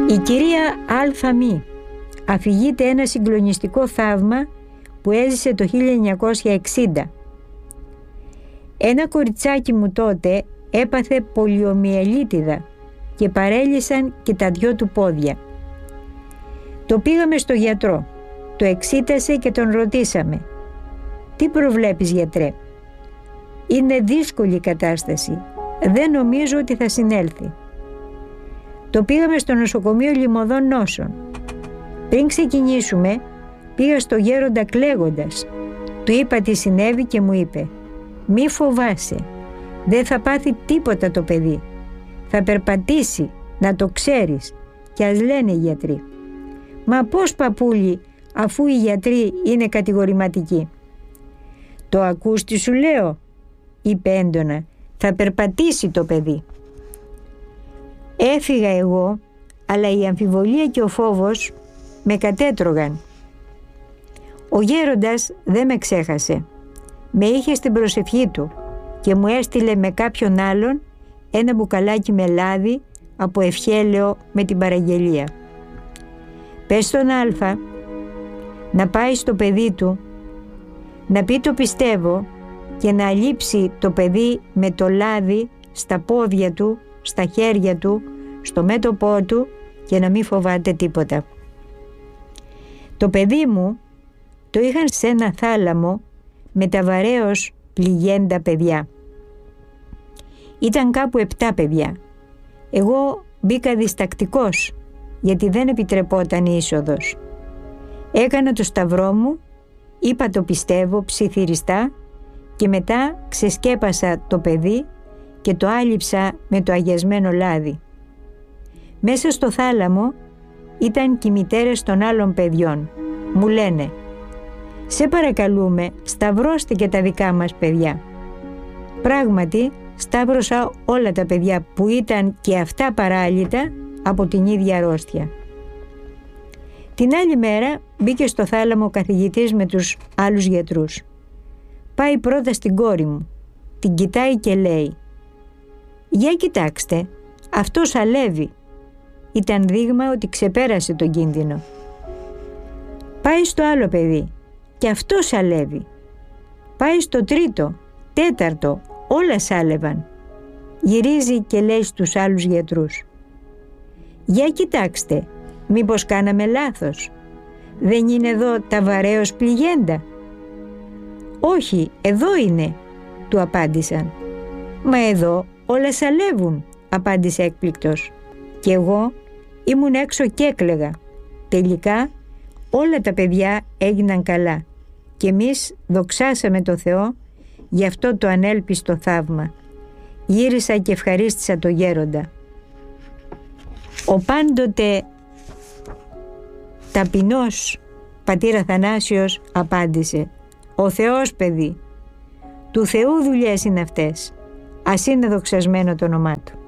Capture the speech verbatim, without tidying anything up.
Η κυρία Αλφαμή αφηγείται ένα συγκλονιστικό θαύμα που έζησε το χίλια εννιακόσια εξήντα. Ένα κοριτσάκι μου τότε έπαθε πολιομιελίτιδα και παρέλυσαν και τα δυο του πόδια. Το πήγαμε στο γιατρό, το εξήτασε και τον ρωτήσαμε: «Τι προβλέπεις, γιατρέ?» «Είναι δύσκολη η κατάσταση, δεν νομίζω ότι θα συνέλθει». Το πήγαμε στο νοσοκομείο Λιμωδών Νόσων. Πριν ξεκινήσουμε, πήγα στο γέροντα κλαίγοντας. Του είπα τι συνέβη και μου είπε: «Μη φοβάσαι, δεν θα πάθει τίποτα το παιδί. Θα περπατήσει, να το ξέρεις, κι ας λένε οι γιατροί». «Μα πώς, παππούλη, αφού οι γιατροί είναι κατηγορηματικοί?» «Το ακούς τι σου λέω?» είπε έντονα. «Θα περπατήσει το παιδί». Έφυγα εγώ, αλλά η αμφιβολία και ο φόβος με κατέτρωγαν. Ο γέροντας δεν με ξέχασε. Με είχε στην προσευχή του και μου έστειλε με κάποιον άλλον ένα μπουκαλάκι με λάδι από ευχέλαιο με την παραγγελία. «Πες στον Αλφα να πάει στο παιδί του, να πει το πιστεύω και να αλείψει το παιδί με το λάδι στα πόδια του, στα χέρια του, στο μέτωπό του και να μην φοβάται τίποτα». Το παιδί μου το είχαν σε ένα θάλαμο με τα βαρέως πληγέντα παιδιά. Ήταν κάπου επτά παιδιά. Εγώ μπήκα διστακτικός γιατί δεν επιτρεπόταν η είσοδος. Έκανα το σταυρό μου, είπα το πιστεύω ψιθυριστά και μετά ξεσκέπασα το παιδί και το άλυψα με το αγιασμένο λάδι. Μέσα στο θάλαμο ήταν και οι μητέρες των άλλων παιδιών. Μου λένε: «Σε παρακαλούμε, σταυρώστε και τα δικά μας παιδιά». Πράγματι, σταύρωσα όλα τα παιδιά που ήταν και αυτά παράλυτα από την ίδια αρρώστια. Την άλλη μέρα μπήκε στο θάλαμο ο καθηγητής με τους άλλους γιατρούς. Πάει πρώτα στην κόρη μου, την κοιτάει και λέει: «Για κοιτάξτε, αυτός αλεύει». Ήταν δείγμα ότι ξεπέρασε τον κίνδυνο. Πάει στο άλλο παιδί και αυτός αλεύει. Πάει στο τρίτο, τέταρτο, όλα σάλευαν. Γυρίζει και λέει στους άλλους γιατρούς: «Για κοιτάξτε, μήπως κάναμε λάθος? Δεν είναι εδώ τα βαρέως πληγέντα?» «Όχι, εδώ είναι», του απάντησαν. «Μα εδώ όλα σαλεύουν», απάντησε έκπληκτος. «Και εγώ ήμουν έξω και έκλαιγα. Τελικά όλα τα παιδιά έγιναν καλά και εμείς δοξάσαμε το Θεό για αυτό το ανέλπιστο θαύμα». Γύρισα και ευχαρίστησα το γέροντα. Ο πάντοτε ταπεινός πατήρ Αθανάσιος απάντησε: «Ο Θεός, παιδί, του Θεού δουλειές είναι αυτές. Ας είναι δοξασμένο το όνομά του».